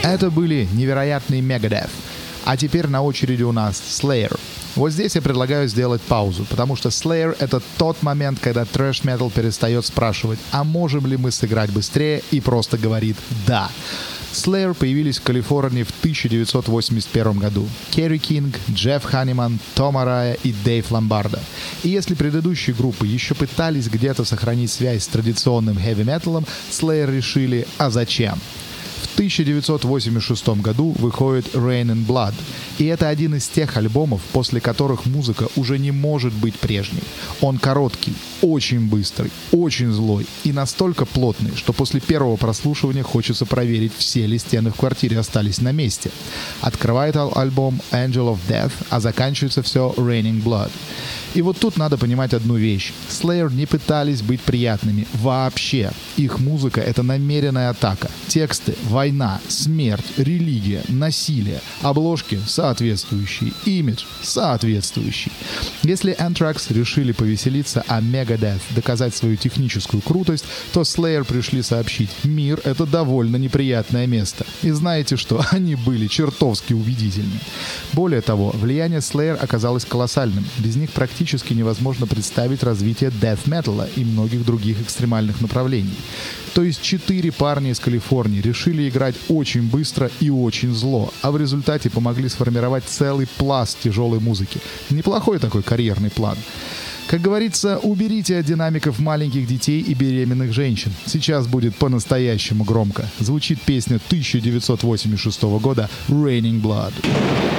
Это были невероятные Megadeth. А теперь на очереди у нас Slayer. Вот здесь я предлагаю сделать паузу, потому что Slayer — это тот момент, когда трэш-метал перестает спрашивать, а можем ли мы сыграть быстрее, и просто говорит «да». Slayer появились в Калифорнии в 1981 году. Керри Кинг, Джефф Ханиман, Том Арая и Дэйв Ломбардо. И если предыдущие группы еще пытались где-то сохранить связь с традиционным хэви-металом, Slayer решили «а зачем?». В 1986 году выходит Rain and Blood, и это один из тех альбомов, после которых музыка уже не может быть прежней. Он короткий, очень быстрый, очень злой и настолько плотный, что после первого прослушивания хочется проверить, все ли стены в квартире остались на месте. Открывает альбом Angel of Death, а заканчивается все Raining Blood. И вот тут надо понимать одну вещь. Slayer не пытались быть приятными вообще. Их музыка — это намеренная атака. Тексты — война, смерть, религия, насилие. Обложки — соответствующие. Имидж — соответствующий. Если Anthrax решили повеселиться, а Megadeth доказать свою техническую крутость, то Slayer пришли сообщить: мир — это довольно неприятное место. И знаете что? Они были чертовски убедительны. Более того, влияние Slayer оказалось колоссальным. Без них практически невозможно представить развитие дэт-металла и многих других экстремальных направлений. То есть 4 парня из Калифорнии решили играть очень быстро и очень зло, а в результате помогли сформировать целый пласт тяжелой музыки. Неплохой такой карьерный план. Как говорится, уберите от динамиков маленьких детей и беременных женщин. Сейчас будет по-настоящему громко. Звучит песня 1986 года «Raining Blood».